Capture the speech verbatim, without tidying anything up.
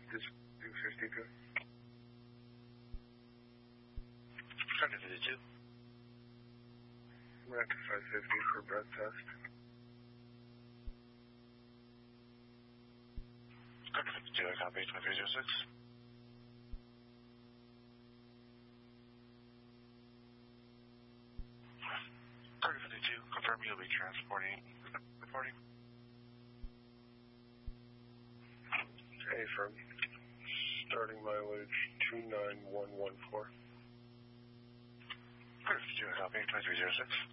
This two fifty-two. Carter fifty-two. We're at five fifty for breath test. Carter fifty-two, I copy, twenty-three oh six. Carter fifty-two, confirm you'll be transporting, reporting. Affirm. Starting mileage two nine one one four. Carter fifty-two, I copy, twenty-three oh six.